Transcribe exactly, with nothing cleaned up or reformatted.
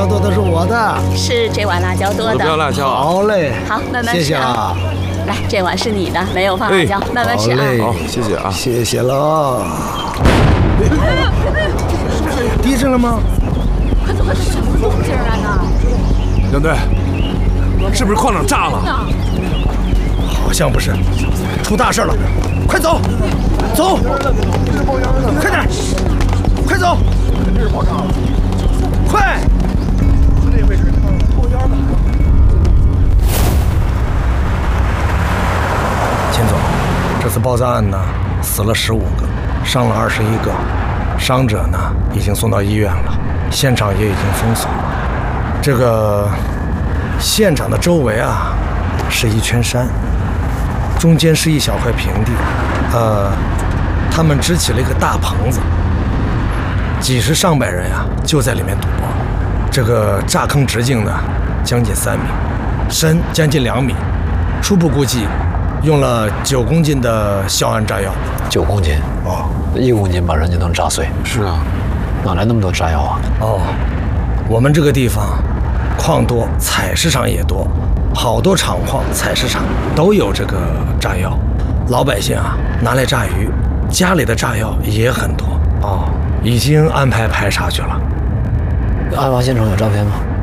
多的是我的。 是这碗辣椒多的。 不要辣椒。 好嘞。 好，慢慢谢谢吃啊。 啊。 来，这碗是你的，没有放辣椒，慢慢吃啊。 好，谢谢啊。 谢谢了。地震了吗？ 快走快走，什么动静啊呢？ 杨队，是不是矿场炸了？ 好像不是，出大事了！快走，走，快点，快走，快！钱总，这次爆炸案呢，死了十五个，伤了二十一个，伤者呢已经送到医院了，现场也已经封锁了。这个现场的周围啊，是一圈山。中间是一小块平地，呃，他们支起了一个大棚子，几十上百人呀、啊、就在里面赌博。这个炸坑直径呢将近三米，深将近两米，初步估计用了九公斤的硝铵炸药。 九公斤？ 哦， 一公斤把人就能炸碎。 是啊， 哪来那么多炸药啊？ 哦，我们这个地方矿多，采石场也多。好多厂矿、采石场都有这个炸药，老百姓啊拿来炸鱼，家里的炸药也很多。 哦， 已经安排排查去了。 案发现场有照片吗？